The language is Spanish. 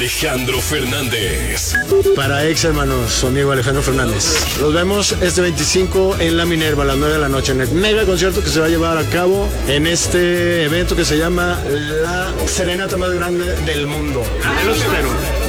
Alejandro Fernández. Para ex hermanos, su amigo Alejandro Fernández. Los vemos este 25 en la Minerva a las 9 de la noche en el mega concierto que se va a llevar a cabo en este evento que se llama la serenata más grande del mundo. Los espero.